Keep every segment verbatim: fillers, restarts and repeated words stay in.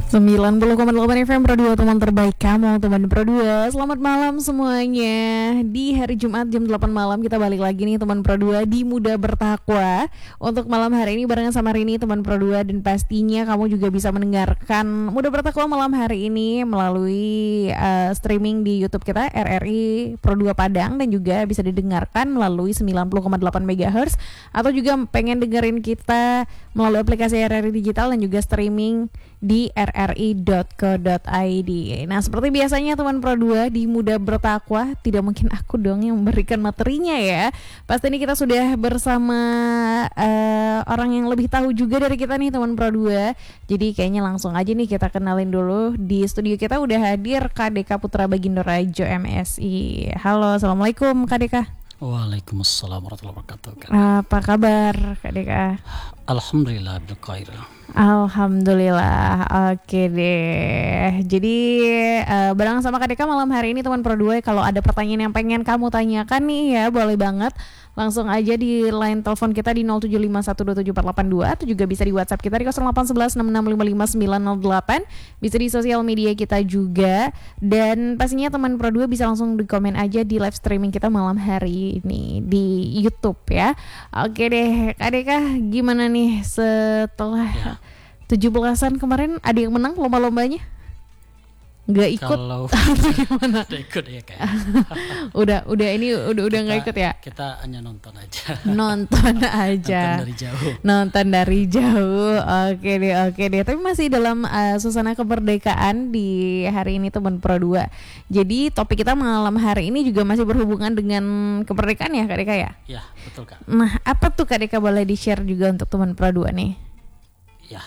sembilan puluh koma delapan F M Pro dua, teman terbaik kamu, teman Pro dua. Selamat malam semuanya. Di hari Jumat jam delapan malam kita balik lagi nih teman Pro dua di Muda Bertakwa. Untuk malam hari ini barengan sama Rini teman Pro dua, dan pastinya kamu juga bisa mendengarkan Muda Bertakwa malam hari ini melalui uh, streaming di YouTube kita R R I Pro dua Padang, dan juga bisa didengarkan melalui sembilan puluh koma delapan megahertz, atau juga pengen dengerin kita melalui aplikasi R R I Digital dan juga streaming di r r i dot co dot i d. Nah, seperti biasanya teman Pro dua di Muda Bertakwa, tidak mungkin aku dong yang memberikan materinya ya. Pasti ini kita sudah bersama uh, orang yang lebih tahu juga dari kita nih teman Pro dua. Jadi kayaknya langsung aja nih kita kenalin dulu. Di studio kita udah hadir Kak Deka Putra Bagindo Rajo M Si. Halo, assalamualaikum Kak Deka. Waalaikumsalam warahmatullahi wabarakatuh. Apa kabar Kak Deka? Alhamdulillah bil khair. Alhamdulillah, oke deh. Jadi uh, bareng sama Kak Deka malam hari ini teman Pro dua, kalau ada pertanyaan yang pengen kamu tanyakan nih ya, boleh banget langsung aja di line telepon kita di nol tujuh lima satu dua tujuh empat delapan dua, atau juga bisa di WhatsApp kita di nol delapan satu satu enam enam lima lima sembilan nol delapan. Bisa di sosial media kita juga, dan pastinya teman Pro dua bisa langsung di komen aja di live streaming kita malam hari ini di YouTube ya. Oke deh, Kak Deka, gimana nih setelah ya. tujuh belasan kemarin, ada yang menang lomba-lombanya? Nggak ikut? Kalau gimana? Udah ikut ya kayak. udah, udah ini udah udah nggak ikut ya? Kita hanya nonton aja. Nonton aja. Nonton dari jauh. Nonton dari jauh. Oke deh, oke deh. Tapi masih dalam uh, suasana kemerdekaan di hari ini teman Pro dua. Jadi topik kita malam hari ini juga masih berhubungan dengan kemerdekaan ya Kak Deka ya? Ya, betul Kak. Nah, apa tuh Kak Deka, boleh di-share juga untuk teman Pro dua nih? Ya.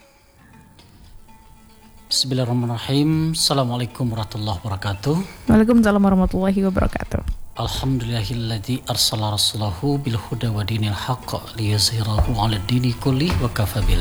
Bismillahirrahmanirrahim. Assalamualaikum warahmatullahi wabarakatuh. Waalaikumsalam warahmatullahi wabarakatuh. Alhamdulillahilladzi arsala rasulahu bil huda wa dinil haqq liyuzhirahu 'alad dini kulli wa kafa